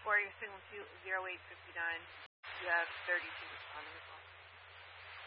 4, you're signal 20859. You have 32 responding as well.